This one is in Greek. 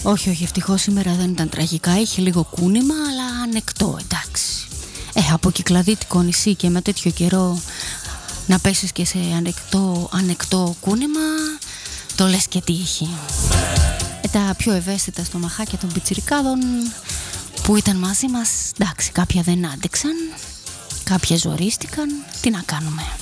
Όχι, ευτυχώς σήμερα δεν ήταν τραγικά. Είχε λίγο κούνημα, αλλά ανεκτό, εντάξει. Από κυκλαδίτικο νησί και με τέτοιο καιρό να πέσεις και σε ανεκτό κούνημα, το λες και τύχη. Τα πιο ευαίσθητα στομαχάκια των πιτσιρικάδων που ήταν μαζί μας, εντάξει, κάποια δεν άντεξαν, κάποια ζορίστηκαν, τι να κάνουμε.